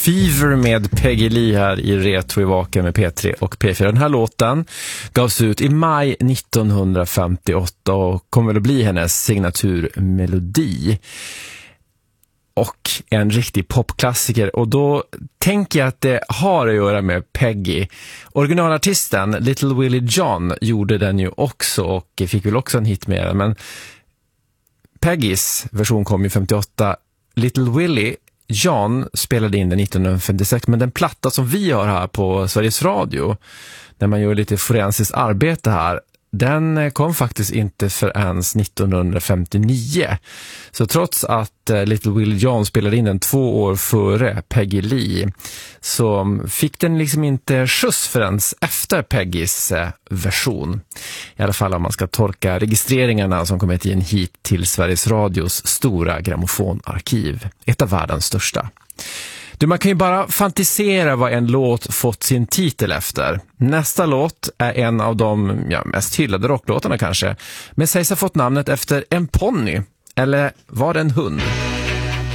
Fever med Peggy Lee här i Retro i Vaken med P3 och P4. Den här låten gavs ut i maj 1958 och kommer väl att bli hennes signaturmelodi. Och en riktig popklassiker. Och då tänker jag att det har att göra med Peggy. Originalartisten Little Willie John gjorde den ju också och fick väl också en hit med den. Men Peggys version kom ju 58. Little Willie John spelade in den 1956, men den platta som vi har här på Sveriges Radio, när man gör lite forensiskt arbete här, den kom faktiskt inte förrän 1959. Så trots att Little Willie John spelade in den 2 år före Peggy Lee, så fick den liksom inte skjuts förrän efter Peggys version. I alla fall om man ska tolka registreringarna som kommit in hit till Sveriges Radios stora grammofonarkiv. Ett av världens största. Man kan ju bara fantisera vad en låt fått sin titel efter. Nästa låt är en av de mest hyllade rocklåtarna kanske, men sägs ha fått namnet efter en ponny. Eller var det en hund?